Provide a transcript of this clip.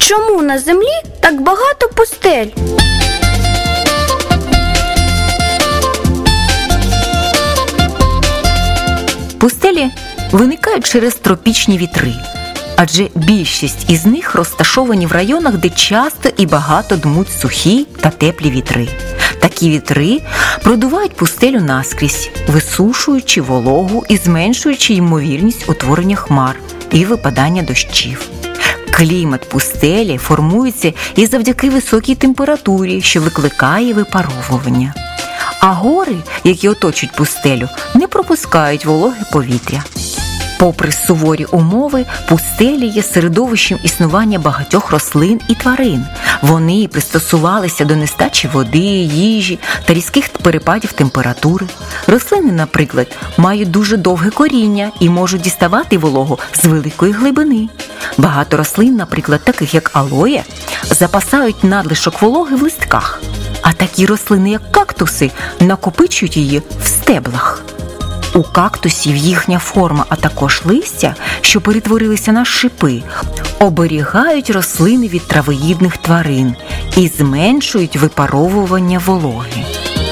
чому на землі так багато пустель? Пустелі виникають через тропічні вітри, адже більшість із них розташовані в районах, де часто і багато дмуть сухі та теплі вітри. Такі вітри продувають пустелю наскрізь, висушуючи вологу і зменшуючи ймовірність утворення хмар і випадання дощів. Клімат пустелі формується і завдяки високій температурі, що викликає випаровування. А гори, які оточують пустелю, не пропускають вологе повітря. Попри суворі умови, пустелі є середовищем існування багатьох рослин і тварин. Вони пристосувалися до нестачі води, їжі та різких перепадів температури. Рослини, наприклад, мають дуже довге коріння і можуть діставати вологу з великої глибини. Багато рослин, наприклад, таких як алоє, запасають надлишок вологи в листках. А такі рослини, як кактуси, накопичують її в стеблах. У кактусів їхня форма, а також листя, що перетворилися на шипи, оберігають рослини від травоїдних тварин і зменшують випаровування вологи.